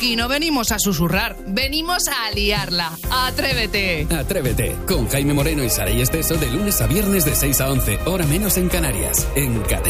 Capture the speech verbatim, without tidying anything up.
aquí no venimos a susurrar, venimos a liarla. ¡Atrévete! Atrévete, con Jaime Moreno y Saray Esteso de lunes a viernes de seis a once, hora menos en Canarias, en Cadena.